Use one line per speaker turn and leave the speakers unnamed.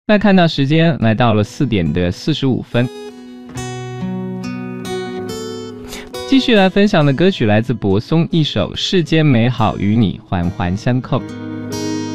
那看到时间来到了4点的45分，继续来分享的歌曲来自柏松一首《世间美好与你环环相扣》。